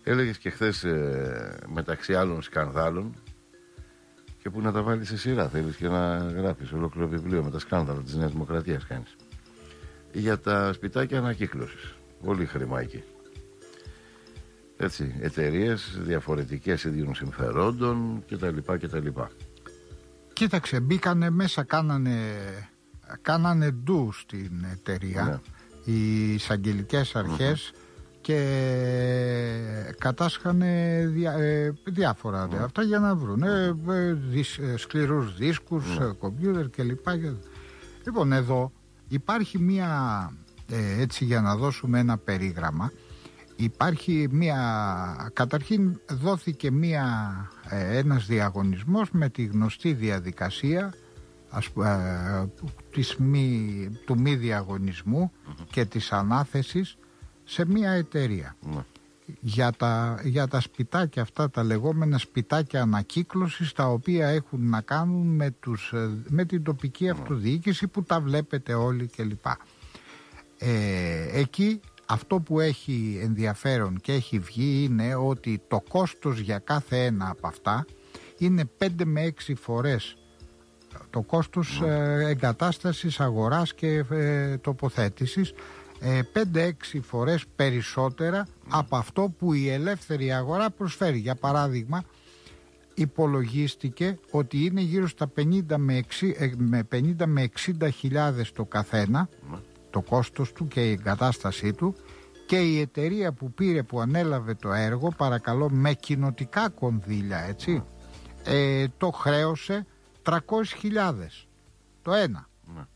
Έλεγες και χθες μεταξύ άλλων σκανδάλων, και που να τα βάλεις σε σειρά. Θέλεις και να γράφεις ολόκληρο βιβλίο με τα σκάνδαλα της Νέας Δημοκρατίας κάνεις. Για τα σπιτάκια ανακύκλωσης. Πολύ χρήμα εκεί. Έτσι, εταιρείες διαφορετικές ίδιων συμφερόντων κτλ. Κοίταξε, μπήκανε μέσα, κάνανε ντου στην εταιρεία, ναι, οι εισαγγελικές αρχές, και κατάσχανε διάφορα αυτά για να βρουν σκληρούς δίσκους, κομπιούτερ κλπ. Λοιπόν, εδώ υπάρχει μία, έτσι για να δώσουμε ένα περίγραμμα, υπάρχει καταρχήν δόθηκε ένας διαγωνισμός με τη γνωστή διαδικασία του μη διαγωνισμού και της ανάθεσης σε μία εταιρεία. Για τα σπιτάκια αυτά, τα λεγόμενα σπιτάκια ανακύκλωσης, τα οποία έχουν να κάνουν με την τοπική αυτοδιοίκηση, που τα βλέπετε όλοι κλπ. Εκεί αυτό που έχει ενδιαφέρον και έχει βγει είναι ότι το κόστος για κάθε ένα από αυτά είναι 5 με 6 φορές το κόστος εγκατάστασης, αγοράς και τοποθέτησης, 5-6 φορές περισσότερα από αυτό που η ελεύθερη αγορά προσφέρει. Για παράδειγμα, υπολογίστηκε ότι είναι γύρω στα 50 με 60 χιλιάδες το καθένα, το κόστος του και η εγκατάστασή του, και η εταιρεία που ανέλαβε το έργο, παρακαλώ, με κοινοτικά κονδύλια, έτσι, το χρέωσε 300.000 το ένα.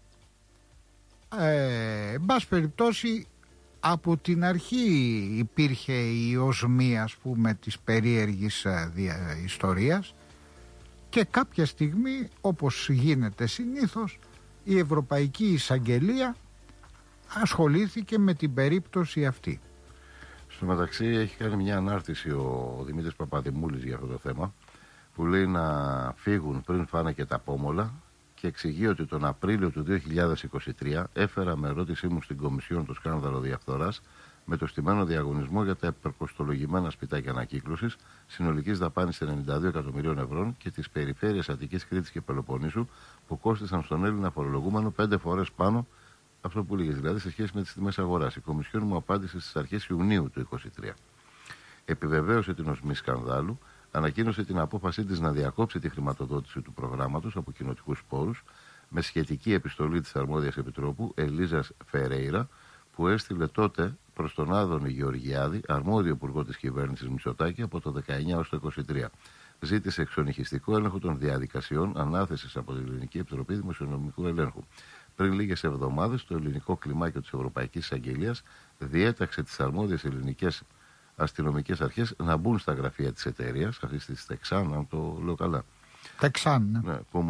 Εν πάση περιπτώσει, από την αρχή υπήρχε η οσμή, ας πούμε, της περίεργης ιστορίας, και κάποια στιγμή, όπως γίνεται συνήθως, η Ευρωπαϊκή Εισαγγελία ασχολήθηκε με την περίπτωση αυτή. Στο μεταξύ έχει κάνει μια ανάρτηση ο Δημήτρης Παπαδημούλης για αυτό το θέμα, που λέει να φύγουν πριν φάνε και τα πόμολα, και εξηγεί ότι τον Απρίλιο του 2023 έφερα με ερώτησή μου στην Κομισιόν το σκάνδαλο διαφθοράς με το στημένο διαγωνισμό για τα υπερκοστολογημένα σπιτάκια ανακύκλωσης συνολικής δαπάνης 92 εκατομμυρίων ευρώ και τις περιφέρειες Αττικής, Κρήτης και Πελοποννήσου, που κόστησαν στον Έλληνα φορολογούμενο 5 φορές πάνω αυτό που λέγες, δηλαδή σε σχέση με τις τιμές αγοράς. Η Κομισιόν μου απάντησε στις αρχές Ιουνίου του 2023. Επιβεβαίωσε την οσμή σκανδάλου, ανακοίνωσε την απόφασή της να διακόψει τη χρηματοδότηση του προγράμματος από κοινοτικούς πόρους, με σχετική επιστολή της αρμόδιας επιτρόπου Ελίζας Φερέιρα, που έστειλε τότε προς τον Άδωνη Γεωργιάδη, αρμόδιο υπουργό της κυβέρνησης Μητσοτάκη, από το 19 ως το 23. Ζήτησε εξονυχιστικό έλεγχο των διαδικασιών ανάθεσης από την Ελληνική Επιτροπή Δημοσιονομικού Ελέγχου. Πριν λίγες εβδομάδες, το ελληνικό κλιμάκιο της Ευρωπαϊκής Εισαγγελίας διέταξε τις αρμόδιες ελληνικές αστυνομικές αρχές να μπουν στα γραφεία της εταιρείας, αυτή της Τεξάν, αν το λέω καλά. Τεξάν, ναι. Που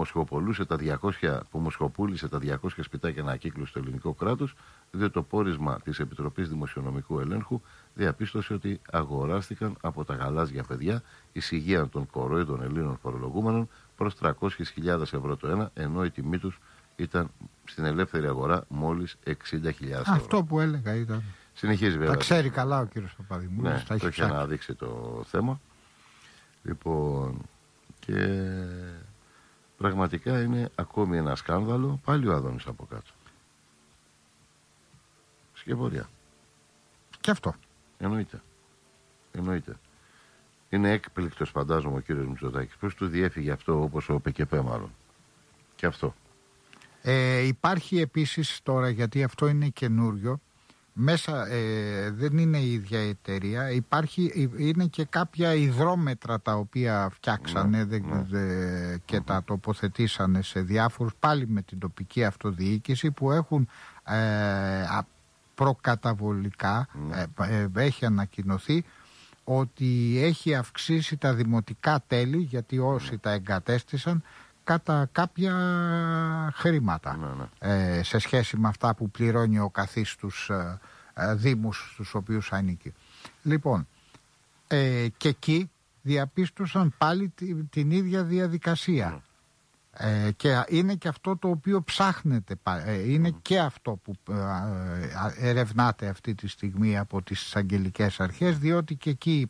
μοσχοπούλησε τα 200 σπιτάκια ανακύκλωσης στο ελληνικό κράτος, διότι το πόρισμα της Επιτροπής Δημοσιονομικού Ελέγχου διαπίστωσε ότι αγοράστηκαν από τα γαλάζια παιδιά εισηγείαν των κορόιδων Ελλήνων φορολογούμενων προς 300.000 ευρώ το ένα, ενώ η τιμή τους ήταν στην ελεύθερη αγορά μόλις 60.000 ευρώ. Αυτό που έλεγα ήταν. Συνεχίζει βέβαια. Τα ξέρει καλά ο κύριος Παπαδημούλης. Ναι, το έχει αναδείξει το θέμα. Λοιπόν, και πραγματικά είναι ακόμη ένα σκάνδαλο. Πάλι ο Άδωνης από κάτω. Σκευωρία. Και αυτό. Εννοείται. Είναι έκπληκτος, φαντάζομαι, ο κύριος Μητσοτάκης. Πώς του διέφυγε αυτό, όπως ο ΠΚΠ μάλλον. Και αυτό. Υπάρχει επίσης τώρα, γιατί αυτό είναι καινούριο, μέσα δεν είναι η ίδια εταιρεία, είναι και κάποια υδρόμετρα τα οποία φτιάξανε και τα τοποθετήσανε σε διάφορους, πάλι με την τοπική αυτοδιοίκηση, που έχουν προκαταβολικά έχει ανακοινωθεί ότι έχει αυξήσει τα δημοτικά τέλη, γιατί όσοι τα εγκατέστησαν, κατά κάποια χρήματα σε σχέση με αυτά που πληρώνει ο καθής στους δήμους στους οποίους ανήκει. Λοιπόν, και εκεί διαπίστωσαν πάλι την ίδια διαδικασία. Και είναι και αυτό το οποίο ψάχνεται, είναι και αυτό που ερευνάται αυτή τη στιγμή από τις εισαγγελικές αρχές, διότι και εκεί